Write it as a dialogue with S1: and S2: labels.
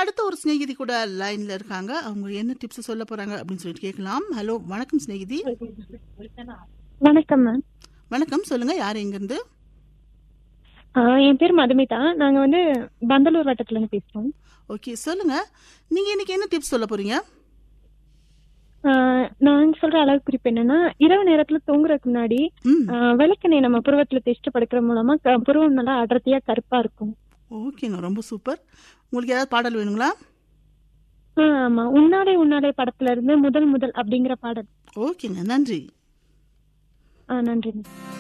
S1: அடுத்த ஒரு சிநேகிதி கூட லைன்ல இருக்காங்க. அவங்க என்ன டிப்ஸ் சொல்ல போறாங்க அப்படின்னு சொல்லிட்டு கேட்கலாம். ஹலோ, வணக்கம் சிநேகிதி.
S2: வணக்கம் மேம்.
S1: வணக்கம், சொல்லுங்க. யார் எங்கிருந்து?
S2: என் பேர் மதுமிதா. நாங்க பந்தலூர் வட்டத்துல இருந்து பேசுறோம்.
S1: ஓகே, சொல்லுங்க. நீங்க இன்னைக்கு என்ன டிப்ஸ் சொல்ல போறீங்க?
S2: நான் சொல்ற அளவு குறிப்பு என்னன்னா, இரவு நேரத்துல தூங்குறதுக்கு முன்னாடி
S1: ம்.
S2: விளக்கெண்ணெய் நம்ம புருவத்துல தேய்ச்சிட்டு படுக்கிற மூலமா புருவம் நல்லா அடர்த்தியா கருப்பா இருக்கும்.
S1: ஓகேங்க, ரொம்ப சூப்பர். உங்களுக்கு ஏதாவது பாடல் வேணுங்களா?
S2: ஆமா, உன்னாலே உன்னாலே படத்துல இருந்து முதல் முதல் அப்படிங்கிற பாடல்.
S1: ஓகேங்க, நன்றி.
S2: நன்றி.